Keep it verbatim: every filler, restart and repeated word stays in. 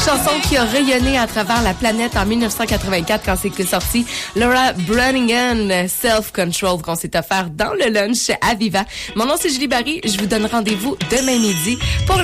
chanson qui a rayonné à travers la planète en dix-neuf cent quatre-vingt-quatre quand c'est sorti. Laura Branigan, Self Control, qu'on s'est offert dans le lunch à Viva. Mon nom c'est Julie Barry. Je vous donne rendez-vous demain midi pour